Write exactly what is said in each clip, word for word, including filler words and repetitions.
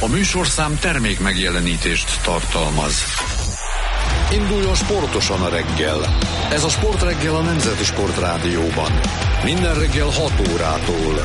A műsorszám termék megjelenítést tartalmaz. Induljon sportosan a reggel. Ez a Sportreggel a Nemzeti Sportrádióban. Minden reggel hat órától.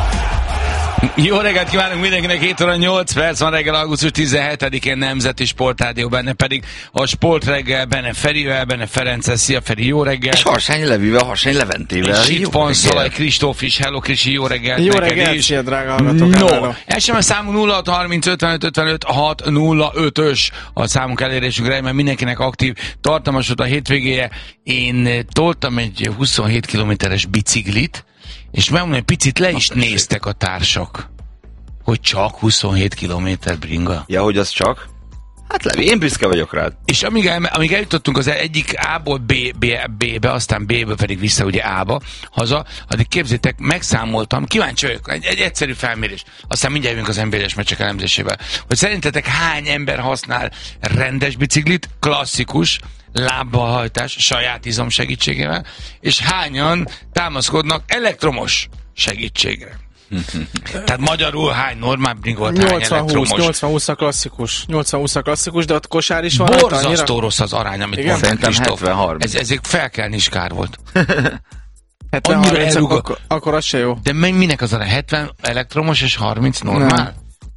Jó reggelt kívánunk mindenkinek, hét óra nyolc perc van, reggel augusztus tizenhetedikén Nemzeti Sportrádió, benne pedig a Sportreggel, benne Ferivel, benne Ferenccel. Szia Feri, jó reggel! És Harsány Levivel, Harsány Leventével. És itt van Szalai Kristóf is, hello Krisi, jó reggelt jó neked reggelt, is! szia drága hallgatók! No, es em es számunk nulla hat harminc ötvenöt ötvenöt hat nulla ötös a számunk elérésünkre, mert mindenkinek aktív, tartalmasod a hétvégéje. Én toltam egy huszonhét kilométeres biciklit, és megmondom, hogy picit le is néztek a társak, hogy csak huszonhét kilométer bringa. Ja, hogy az csak? Hát Levi, én büszke vagyok rád. És amíg, el, amíg eljutottunk az egyik A-ból B, B, B-be, aztán B-ből pedig vissza ugye A-ba, haza, addig képzétek, megszámoltam, kíváncsi vagyok, egy, egy egyszerű felmérés, aztán mindjárt jövünk az en bé es meccsek elemzésével, hogy szerintetek hány ember használ rendes biciklit, klasszikus, lábbahajtás, saját izom segítségével, és hányan támaszkodnak elektromos segítségre. Tehát magyarul hány normál bringolt, hány elektromos. nyolcvan húsz a klasszikus. nyolcvan húsz a klasszikus, de ott kosár is van. Borzasztó rossz az arány, amit mondtam, Kristóf. Ez, ezért felkelni is kár volt. hetven harminc, akkor, akkor az se jó. De minek az arány? hetven elektromos és harminc normál? Nem.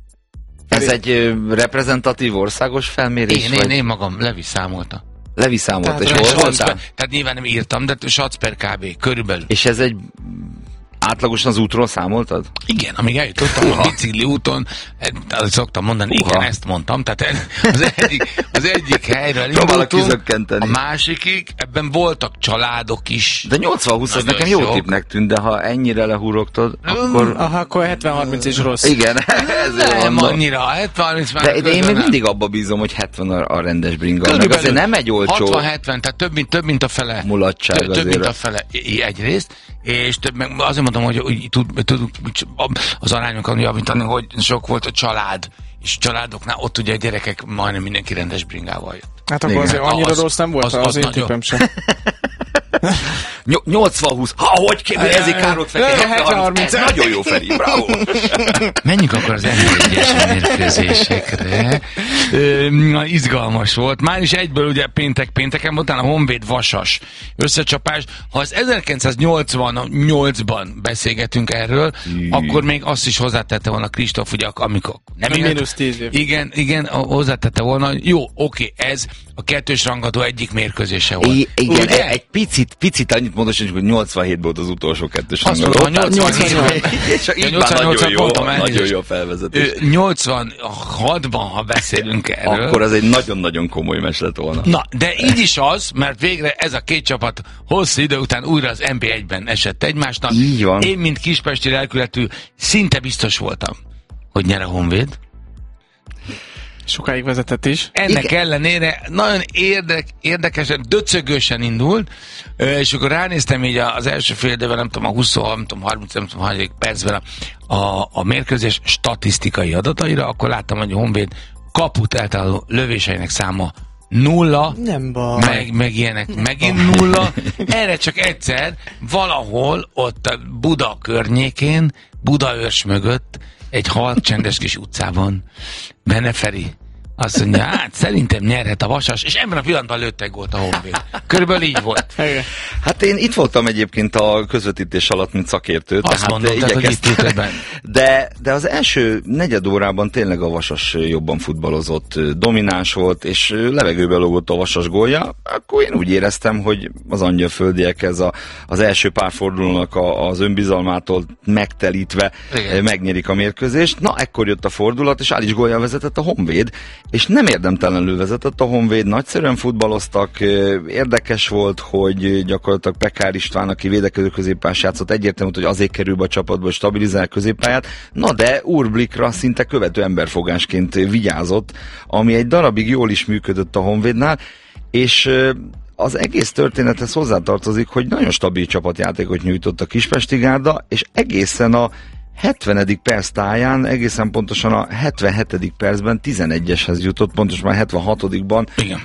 Ez egy ö, reprezentatív országos felmérés? Én, én, én magam, Levi számolta. Levi számolta, tehát, és hol voltál? Tehát nyilván nem írtam, de sac per kb. Körülbelül. És ez egy átlagosan az útról számoltad? Igen, amíg eljutottam a bicikli úton, szoktam mondani, Uha. igen, ezt mondtam, tehát az egyik, az egyik helyről indultunk, a másikig, ebben voltak családok is. De nyolcvan húsz az nekem jó tippnek tűnt, de ha ennyire lehúrogtad, akkor... Aha, akkor hetven harminc is rossz. Igen, ezért nem mondom. annyira, hetven harminc már... De, de én még mindig abba bízom, hogy hetven a, a rendes bringa. Meg azért nem egy olcsó... hatvan hetven, tehát több mint, több mint a fele. Mulatság több, azért. Több mint a fele egyrészt, és több, meg azért mondom, hogy, hogy tud, tud, az arányokat javítani, hogy sok volt a család, és családoknál ott ugye a gyerekek majdnem mindenki rendes bringával jött. Hát akkor azért annyira az, rossz nem volt, az, az, az én tippem sem. nyolcvan húsz, ha hogy kérdezik Károk Fekete, hetven harminc, ez nagyon jó Feri, bravo! Menjünk akkor az en bé egyes mérkőzésekre. Na, izgalmas volt. Május elsejéből ugye péntek pénteken volt, a Honvéd Vasas összecsapás. Ha az ezerkilencszáznyolcvannyolcban beszélgetünk erről, Jű. akkor még azt is hozzátette volna Kristóf, ugye amikor nem igen. Mínusz tíz év. Igen, igen, hozzátette volna. Jó, oké, ez a kettős rangadó egyik mérkőzése volt. I- igen, ugye? egy picit, picit annyit mondosodjuk, hogy nyolcvanhétben volt az utolsó kettős rangadó. nyolcvannyolcban És így már nagyon jó, nagyon jó felvezetés. nyolcvanhatban, ha beszélünk erről. Akkor az egy nagyon-nagyon komoly mes lett volna. Na, de így is az, mert végre ez a két csapat hosszú idő után újra az en bé egyben esett egymásnak. Így van. Én, mint kispesti lelkületű, szinte biztos voltam, hogy nyer a Honvéd. Sokáig vezetett is. Ennek Igen. ellenére nagyon érdek, érdekesen, döcögősen indult, és akkor ránéztem így az első fél időben, nem tudom, a húsz, nem tudom, harminc, nem tudom, harminc percben a, a, a mérkőzés statisztikai adataira, akkor láttam, hogy a Honvéd kaput eltaláló lövéseinek száma nulla, nem baj. Meg, meg ilyenek, megint nulla. Erre csak egyszer valahol ott a Buda környékén, Budaörs mögött, egy halk csendes kis utcában Benne Feri azt mondja, hát szerintem nyerhet a Vasas, és ebben a pillanatban lőtt egy gólt a Honvéd. Körülbelül így volt. Hát én itt voltam egyébként a közvetítés alatt, mint szakértő. Azt tehát mondom, igyekeztem. De, de az első negyed órában tényleg a Vasas jobban futballozott, domináns volt, és levegőbe lógott a Vasas gólja. Akkor én úgy éreztem, hogy az angyalföldiek ez a, az első pár fordulónak a, az önbizalmától megtelítve Igen. megnyerik a mérkőzést. Na, ekkor jött a fordulat, és Álics góljal vezetett a Honvéd, és nem érdemtelenül vezetett a Honvéd, nagyszerűen futballoztak, érdekes volt, hogy gyakorlatilag Pekár István, aki védekező középpályás játszott, egyértelmű, hogy azért kerül be a csapatba, hogy stabilizál a középpályát, na de Urblikra szinte követő emberfogásként vigyázott, ami egy darabig jól is működött a Honvédnál, és az egész történethez hozzátartozik, hogy nagyon stabil csapatjátékot nyújtott a Kispesti Gárda, és egészen a hetvenedik perc táján, egészen pontosan a hetvenhetedik percben tizenegyeshez jutott, pontosan már hetvenhatodikban Igen.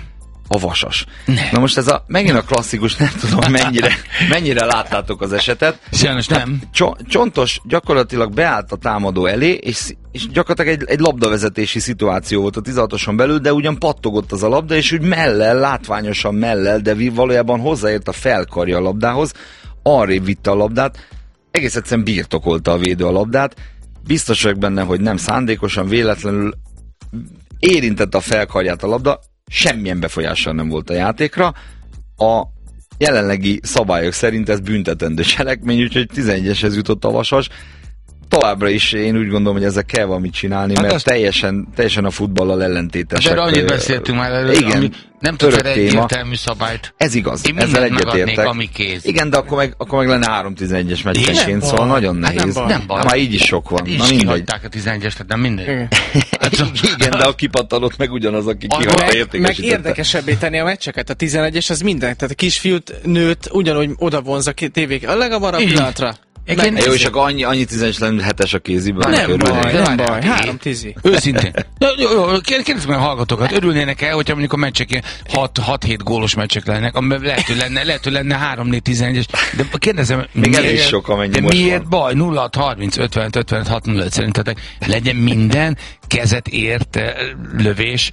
a Vasas. Ne. Na most ez a, megint a klasszikus, nem tudom mennyire, mennyire láttátok az esetet. Sajnos nem. Csontos gyakorlatilag beállt a támadó elé, és, és gyakorlatilag egy, egy labdavezetési szituáció volt a tizenhatoson belül, de ugyan pattogott az a labda, és úgy mellel, látványosan mellel, de valójában hozzáért a felkarja a labdához, arrébb vitte a labdát, egész egyszerűen birtokolta a védő a labdát, biztos vagyok benne, hogy nem szándékosan, véletlenül érintette a felkarját a labda, semmilyen befolyással nem volt a játékra. A jelenlegi szabályok szerint ez büntetendő cselekmény, úgyhogy tizenegyeshez jutott a Vasas. Továbbra is én úgy gondolom, hogy ezzel kell valamit csinálni, hát mert azt... teljesen, teljesen a futballal ellentétesek. De annyit beszéltünk már előtt, igen, ami nem tudsz erre egyértelmű szabályt. Ez igaz, én ezzel egyetértek. Ami kéz. Igen, de akkor meg, akkor meg lenne három tizenegyes meccsenként, szóval nagyon nehéz. Hát nem, nem baj. Már így is sok van. Így is kihagyták a tizenegyes, tehát nem mindegy. Igen, de a kipattanott meg ugyanaz, aki kihagyta értékesítette. Meg érdekesebbé tenni a meccseket. A tizenegyes az minden. Tehát a kisfiút, nőt ugyanúgy oda vonz a tévék. A legalább arra a pillanatra. Meg, jó, és akkor annyi, annyi tizenegyes lenne hetes a kéziben. Nem baj, nem baj, három tízi. Őszintén. Jó, jó, kérdezzük meg a hallgatókat, örülnének el, hogyha mondjuk a meccsek ilyen hat-hét gólos meccsek lennek, amiben lehet, hogy lenne, lehet, hogy lenne három négy tizenegyes, de kérdezem, még ez is sok, amennyi de most miért van. Baj? nulla hat harminc ötven ötven hat nulla öt szerintetek legyen minden kezet ért lövés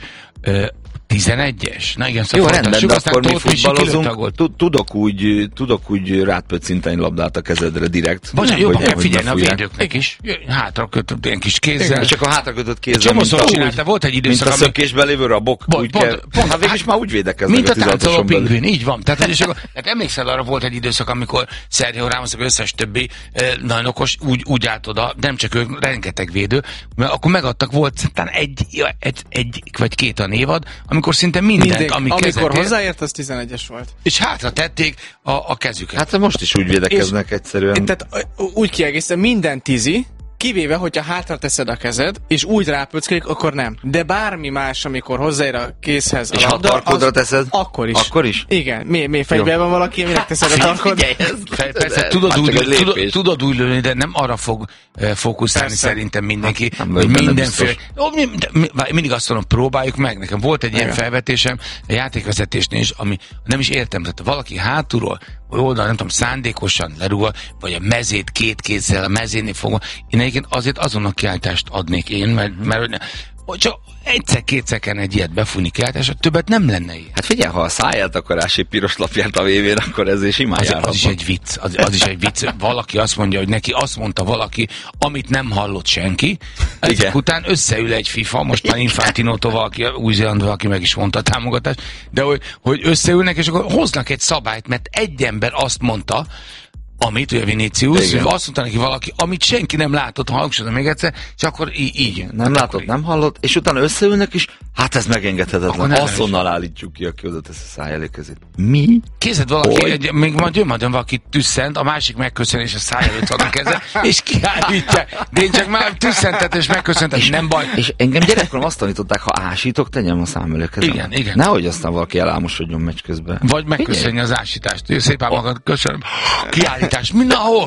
tizenegyes? Na igen, szóval jó, rendben, de akkor mi futballozunk, tudok úgy, tudok úgy rátpöccinteni labdát a kezedre direkt. Bocsánat, jobban kell figyelni a védőknek is. Hátra kötött ilyen kis kézzel. És akkor hátra kötött kézzel, Csomószor csinálta, volt egy időszak, mint a szökésben lévő rabok. Pont, úgy pont, kell, pont, hát végülis már úgy védekeznek mint a a táncoló pingvin, így van. Tehát, és akkor, tehát emlékszel, arra volt egy időszak, amikor Sergio Ramos, az összes többi eh, nagyon okos, úgy, úgy állt oda, nem csak ők, rengeteg védő, mert akkor megadtak, volt talán egy, egy, egy vagy két a névad, amikor szinte mindent, ami amikor hozzáért, az tizenegyes volt. És hátra tették a, a kezüket. Hát most is úgy védekeznek és egyszerűen. Tehát úgy kiegészítve minden tízi, kivéve, hogyha hátra teszed a kezed, és úgy rápöckelik, akkor nem. De bármi más, amikor hozzáér a kézhez a és labda, ha tarkodra teszed? Akkor is. Akkor is? Igen. Mi, mi fegyverben van valaki, minek teszed a tarkod? Persze, tudod úgy, tudod, tudod úgy lőni, de nem arra fog uh, fókuszálni persze. Szerintem mindenki, hát, hogy mindenféle. Mi, mi, mindig azt mondom, próbáljuk meg. Nekem volt egy ilyen igen. felvetésem a játékvezetésnél is, ami nem is értem. Tehát valaki hátulról, oldal, nem tudom, szándékosan lerúgva, vagy a mezét két kézzel a mezénél fogva. Én egyébként azért azon a kiáltást adnék én, mert, mert csak egyszer-kétszer kell egy ilyet befújni kiáltásra, többet nem lenne ilyen. Hát figyelj, ha a száját akarás egy piros lapját a vévén, akkor ez is simán az, az is egy vicc, az, az is egy vicc. Valaki azt mondja, hogy neki azt mondta valaki, amit nem hallott senki, ezek után összeül egy FIFA, most már Infantinótól valaki, Új-Zéland valaki meg is mondta a támogatást, de hogy, hogy összeülnek, és akkor hoznak egy szabályt, mert egy ember azt mondta, amit, ugye Vinicius, azt mondta neki valaki, amit senki nem látott, hangsúlyozom még egyszer, és akkor í- így. Nem hát látott, nem hallott, és utána összeülnek is, hát ez megengedhetetlen. Azonnal állítjuk ki, aki oda tesz a száj elé közé. Mi? Kézed valaki, egy, még majd jön, majd jön valaki tüsszent, a másik megköszön, és a száj előtt van a keze, és kiállítja. De én csak már tüsszentet, és megköszöntem, és nem baj. És engem gyerekkorom azt tanították, ha ásítok, tegyem a szám elé kezem. Igen, igen. Nehogy aztán valaki elámosodjon meccs közben. Vagy megköszönje az ásítást. Szépen magad köszönöm. Kiállítás. Mindenhol.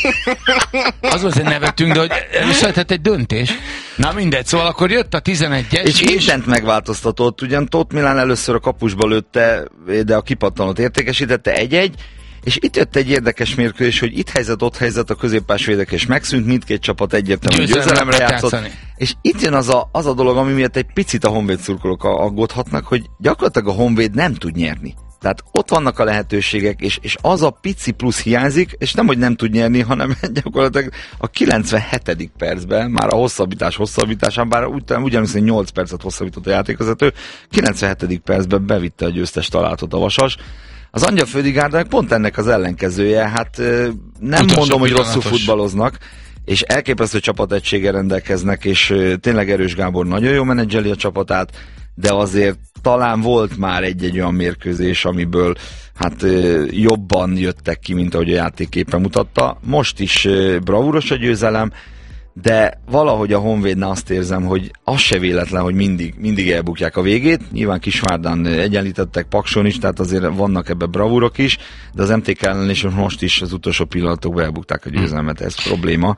Az volt, hogy nevetünk, de hogy előszületett egy döntés. Na mindegy, szóval akkor jött a tizenegyes. És, és mindent megváltoztatott, ugyan Tóth Milán először a kapusba lőtte, de a kipattanót értékesítette egy-egy, és itt jött egy érdekes mérkőzés, hogy itt helyzet, ott helyzet, a középpás védekezés megszűnt, mindkét csapat egyértelműen győzelemre játszott. Játszani. És itt jön az a, az a dolog, ami miatt egy picit a Honvéd szurkolók aggódhatnak, hogy gyakorlatilag a Honvéd nem tud nyerni. Tehát ott vannak a lehetőségek, és, és az a pici plusz hiányzik, és nem, hogy nem tud nyerni, hanem gyakorlatilag a kilencvenhetedik percben, már a hosszabbítás hosszabbításán, bár úgy, ugyanúgy nyolc percet hosszabbított a játékvezető, kilencvenhetedik percben bevitte a győztes találatot a Vasas. Az Angyalföldi Gárda pont ennek az ellenkezője, hát nem Utolsó mondom, hogy rosszul futballoznak, és elképesztő csapategységgel rendelkeznek, és tényleg Erős Gábor nagyon jól menedzseli a csapatát, de azért talán volt már egy-egy olyan mérkőzés, amiből hát jobban jöttek ki, mint ahogy a játék éppen mutatta. Most is bravúros a győzelem, de valahogy a Honvédnál azt érzem, hogy az se véletlen, hogy mindig, mindig elbukják a végét. Nyilván Kisvárdán egyenlítettek, Pakson is, tehát azért vannak ebbe bravúrok is, de az em té ká ellen is most is az utolsó pillanatokban elbukták a győzelmet, ez probléma.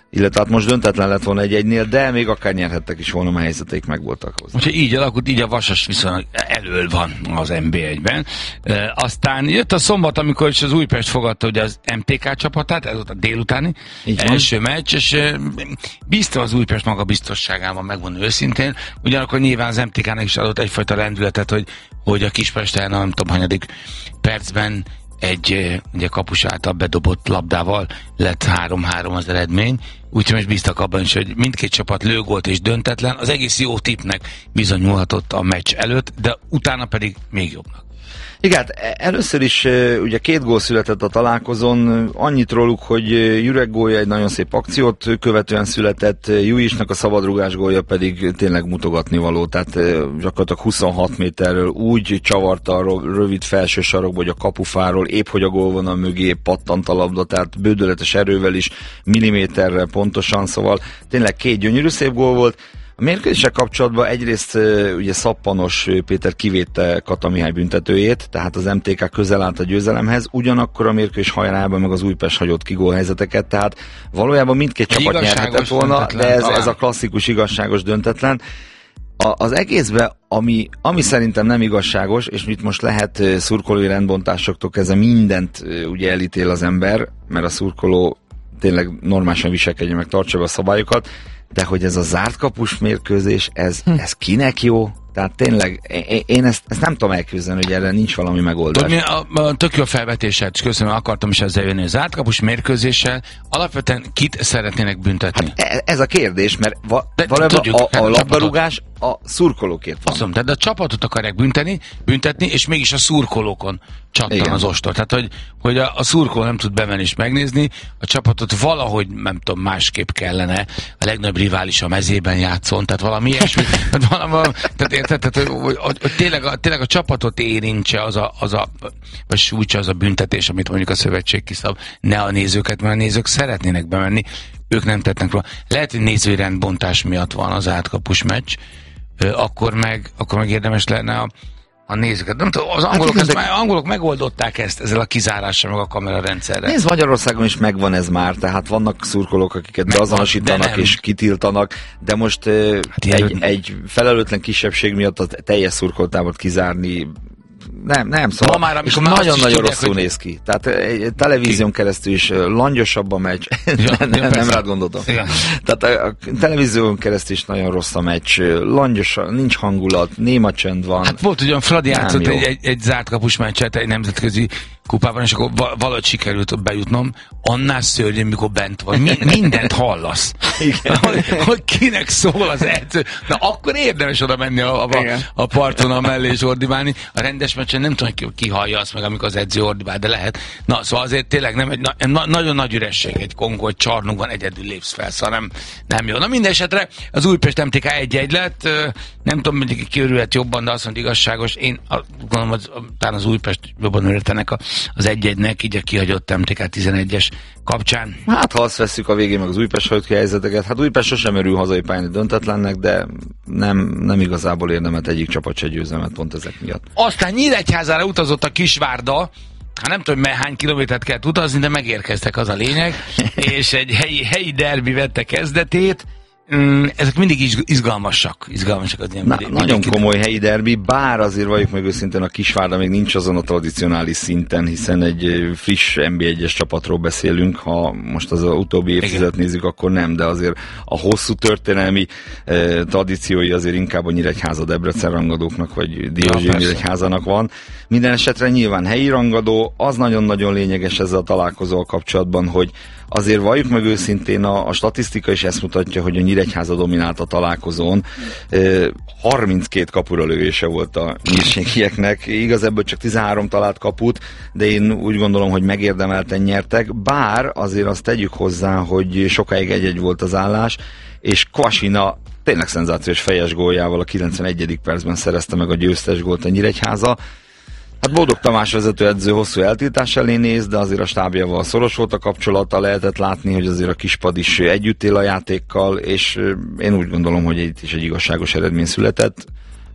illetve hát most döntetlen lett volna egy-egynél, de még akár nyerhettek is volna, a helyzeteik megvoltak hozzá. Úgyhogy így alakult, így a Vasas viszonylag elől van az en bé egyben. E, aztán jött a szombat, amikor is az Újpest fogadta ugye az em té ká csapatát, ez volt a délutáni első meccs, és e, bízta az Újpest maga biztosságában, megmondom őszintén, ugyanakkor nyilván az em té kának is adott egyfajta lendületet, hogy, hogy a Kispesten, nem tudom, hanyadik percben egy ugye kapus által bedobott labdával lett három-három az eredmény, úgyhogy most bíztak abban is, hogy mindkét csapat lőgolt és döntetlen, az egész jó tippnek bizonyulhatott a meccs előtt, de utána pedig még jobbnak. Igen, először is ugye két gól született a találkozón, annyit róluk, hogy Jurek gólja egy nagyon szép akciót követően született, Jujisnak a szabadrugás gólja pedig tényleg mutogatni való, tehát gyakorlatilag huszonhat méterről úgy csavarta a rövid felső sarokba, hogy a kapufáról épp hogy a gólvonal mögé pattant a labda, tehát bődöletes erővel is, milliméterre pontosan, szóval tényleg két gyönyörű szép gól volt. A mérkőzéssel kapcsolatban egyrészt ugye Szappanos Péter kivédte Kata Mihály büntetőjét, tehát az em té ká közel állt a győzelemhez, ugyanakkor a mérkőzés hajrában meg az Újpest hagyott ki gólhelyzeteket, tehát valójában mindkét csapat nyerhetett volna, de ez, ez a klasszikus igazságos döntetlen. A, az egészben, ami, ami szerintem nem igazságos, és itt most lehet szurkolói rendbontásoktól kezdve mindent ugye elítél az ember, mert a szurkoló tényleg normálisan viselkedje meg, tartsa be a szabályokat, de hogy ez a zárt kapus mérkőzés, ez, hm. ez kinek jó? Tehát tényleg, én ezt, ezt nem tudom elképzelni, hogy erre nincs valami megoldás. Tudod, a, a tök jó felvetésed, és köszönöm, akartam is ezzel jönni, a zárt kapus mérkőzéssel alapvetően kit szeretnének büntetni? Hát ez a kérdés, mert va, valójában a, a labdarúgás a szurkolókért van. Azt mondom, de a csapatot akarják bünteni, büntetni, és mégis a szurkolókon csattan az ostor. Tehát, hogy, hogy a, a szurkoló nem tud bemenni és megnézni, a csapatot valahogy, nem tudom, másképp kellene, a legnagyobb rivális a mezében játszon, tehát valami ilyesmi. valami, tehát érted, tehát, hogy, hogy, hogy tényleg, a, tényleg a csapatot érintse az a, az a, vagy sújtsa az a büntetés, amit mondjuk a szövetség kiszab, ne a nézőket, mert a nézők szeretnének bemenni, ők nem tettnek róla. Lehet, hogy nézői rendbontás miatt van az átkapus meccs, akkor meg, akkor meg érdemes lenne a, a nézőket. Nem tudom, az angolok, hát, ezt, angolok megoldották ezt ezzel a kizárással, meg a kamerarendszerrel. Nézd, Magyarországon is megvan ez már, tehát vannak szurkolók, akiket beazonosítanak és kitiltanak, de most hát egy, egy felelőtlen kisebbség miatt a teljes szurkoltábort kizárni nem, nem, szóval már, és nagyon-nagyon rosszul hogy... néz ki. Tehát egy televízión keresztül is langyosabb a meccs. Ja, nem, ja, nem rád gondoltam. Ja. Tehát a, a televízión keresztül is nagyon rossz a meccs. Langyos, nincs hangulat, néma csend van. Hát volt ugyan Fradi játszott egy, egy, egy zárt kapus meccset egy nemzetközi kupában, és akkor valahogy sikerült bejutnom. Annál szörnyű, mikor bent van. Mi, mindent hallasz. hogy, hogy kinek szól az edző. Na akkor érdemes oda menni a, a, a parton a mellé és ordibálni. A rendes meccsen nem tudom, ki, ki hallja azt meg, amikor az edző ordibál, de lehet. Na, szóval azért tényleg nem egy na, na, nagyon nagy üresség egy Kongó, egy csarnokban egyedül lépsz fel, szóval nem, nem jó. Na minden esetre az Újpest em té ká egy-egy lett. Nem tudom, hogy ki örülhet jobban, de azt mondja igazságos. Én gondolom, hogy talán az Újpest jobban örültenek a az egy-egynek, így a kihagyott em té ká tizenegyes kapcsán. Hát ha azt vesszük a végén meg az Újpest hagyott ki helyzeteket, hát Újpest sosem örül hazai pályán döntetlennek, de nem, nem igazából érdemelt egyik csapat se győzelmet pont ezek miatt. Aztán Nyíregyházára utazott a Kisvárda, hát nem tudom, hány kilométert kell utazni, de megérkeztek, az a lényeg, és egy helyi, helyi derbi vette kezdetét. Mm, ezek mindig is izgalmasak. izgalmasak az ilyen Na, mindig, nagyon mindig komoly helyi derbi, bár azért valljuk meg őszintén a Kisvárda még nincs azon a tradicionális szinten, hiszen egy friss en bé egyes csapatról beszélünk, ha most az utóbbi évtizedet nézzük, akkor nem, de azért a hosszú történelmi eh, tradíciói azért inkább a Nyíregyháza Debrecen rangadóknak, vagy Diózsi ja, Nyíregyházának van. Minden esetre nyilván helyi rangadó, az nagyon-nagyon lényeges ezzel a találkozóval kapcsolatban, hogy azért valljuk meg őszintén, a, a statisztika is ezt mutatja, hogy a Nyíregyháza dominált a találkozón. E, harminckét kapura lövése volt a nyírségieknek. Igaz, ebből csak tizenhárom talált kaput, de én úgy gondolom, hogy megérdemelten nyertek. Bár azért azt tegyük hozzá, hogy sokáig egy-egy volt az állás, és Kvasina tényleg szenzációs fejes góljával a kilencvenegyedik percben szerezte meg a győztes gólt a Nyíregyháza. Hát Boldog Tamás vezetőedző hosszú eltiltás elé néz, de azért a stábjával szoros volt a kapcsolata, lehetett látni, hogy azért a kispad is együtt él a játékkal, és én úgy gondolom, hogy itt is egy igazságos eredmény született.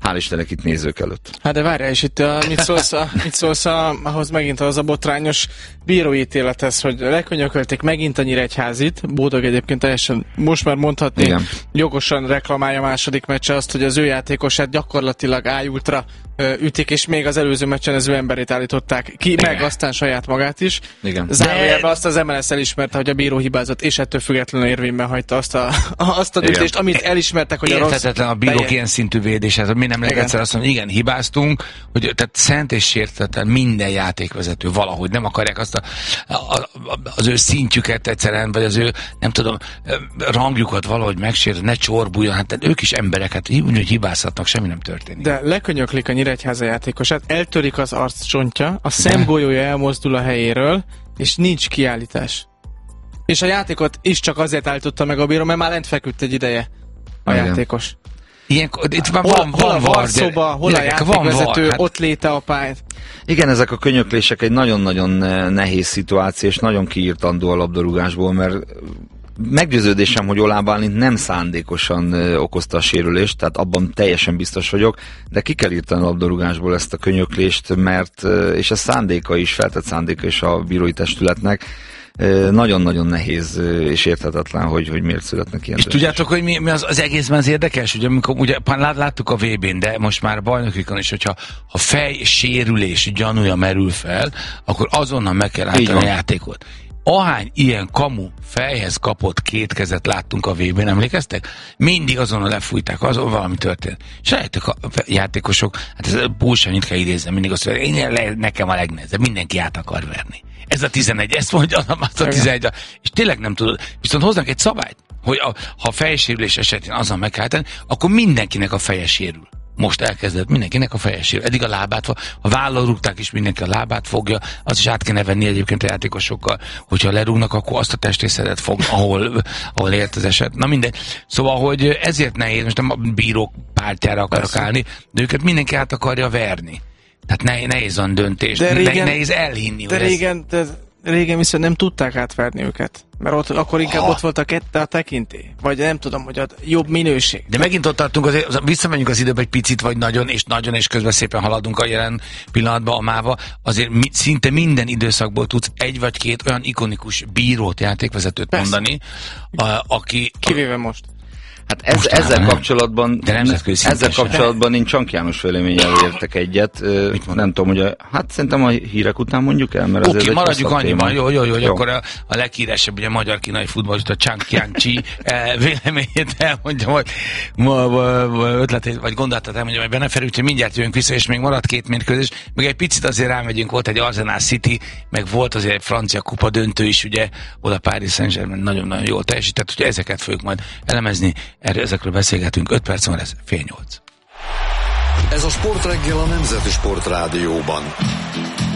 hál' Istennek itt nézők előtt. Hát de várjál, és itt uh, mit szólsz, a, mit szólsz a, ahhoz megint az a botrányos bíróítélethez, hogy lekönyökölték megint a Nyíregyházit. Bódog egyébként teljesen most már mondhatni, igen, jogosan reklamálja a második meccse azt, hogy az ő játékosát gyakorlatilag ájultra ütik, és még az előző meccsen az ő emberét állították ki, igen, meg aztán saját magát is. Zárójelben azt az em el es elismerte, hogy a bíró hibázott, és ettől függetlenül érvényben hagyta azt a, azt a döntést, amit elismertek, hogy a rossz... Érthetetlen a bírók ilyen szintű védését, mi nem lehet egyszer azt mondani, igen, hibáztunk, hogy tehát szent és sértetlen minden játékvezető valahogy nem akarják azt a, a, a, az ő szintjüket egyszerűen, vagy az ő, nem tudom, rangjukat valahogy megsérteni, ne csorbuljon, hát ők is embereket, úgy, hogy hibázhatnak, semmi nem történik. De lekönyöklik a Nyíregyháza játékosát, eltörik az arccsontja, a szemgolyója elmozdul a helyéről, és nincs kiállítás. És a játékot is csak azért állította meg a bíró, mert már lent feküdt egy ideje a igen, játékos. Ilyenkor, itt van, hol, van, hol van a varszoba, hol a játékvezető, hát... ott léte a pályán. Igen, ezek a könyöklések egy nagyon-nagyon nehéz szituáció, és nagyon kiírtandó a labdarúgásból, mert meggyőződésem, hogy Oláh Bálint nem szándékosan ö, okozta a sérülést, tehát abban teljesen biztos vagyok, de ki kell írtani a labdarúgásból ezt a könyöklést, mert, ö, és ez szándéka is, feltett szándéka is a bírói testületnek, ö, nagyon-nagyon nehéz ö, és érthetetlen, hogy, hogy miért születnek ilyen. És döntés. Tudjátok, hogy mi, mi az, az egészben az érdekes? Ugye, amikor, ugye láttuk a vé bén, de most már a bajnokikon is, hogyha ha fej sérülés gyanúja merül fel, akkor azonnal meg kell állítani a játékot. Ahány ilyen kamu fejhez kapott két kezet láttunk a vé bén, emlékeztek? Mindig azonnal lefújták, azon valami történt. És rájöttek a játékosok, hát ez bullshit kell idézni, mindig azt mondja, én le, nekem a legnehezebb, mindenki át akar verni. Ez a tizenegy, ezt mondja, az a tizenegy, és tényleg nem tudod. Viszont hoznak egy szabályt, hogy a, ha a fejsérülés esetén azon meg kell tenni, akkor mindenkinek a feje sérül. Most elkezdett mindenkinek a feje sérül. Eddig a lábát, ha vállal rúgták is, mindenki a lábát fogja, az is át kéne venni egyébként a játékosokkal, hogyha lerúgnak, akkor azt a testrészedet fog, ahol, ahol ért az eset. Na mindegy. Szóval, hogy ezért nehéz, most nem a bírók pártjára akarok állni, de őket mindenki át akarja verni. Tehát nehéz, nehéz a döntés, de régen, nehéz elhinni. De régen, ez... de régen viszont nem tudták átverni őket. Mert ott, akkor inkább ha. ott volt a kette a tekintély. Vagy nem tudom, hogy a jobb minőség. De megint ott tartunk, azért visszamegyünk az időbe egy picit, vagy nagyon, és nagyon, és közben szépen haladunk a jelen pillanatban a máva. Azért mi, szinte minden időszakból tudsz egy vagy két olyan ikonikus bírót, játékvezetőt Persze. mondani, a, aki... Kivéve most. Hát ez, ezzel nem. kapcsolatban, ezzel kapcsolatban én Csank János véleményel értek egyet. Nem tudom, hogy a, hát szerintem a hírek után mondjuk el, mert Oké, okay, maradjuk annyiban, jó, jó, jó, jó, akkor a, a leghíresebb, ugye magyar kínai futballista Csank Jáncsi véleményét elmondja, hogy ma, ma, ötletét, vagy gondolatát elmondja, hogy benne felül, hogy mindjárt jövünk vissza, és még marad két mérkőzés, meg egy picit azért rámegyünk, volt egy Arsenal City, meg volt azért egy francia kupa döntő is, ugye, oda Paris Saint-Germain nagyon-nagyon jól teljesített, hogy ezeket fogjuk majd elemezni. Erről, ezekről beszélgetünk, öt perc van, ez fél nyolc. Ez a Sportreggel a Nemzeti Sportrádióban.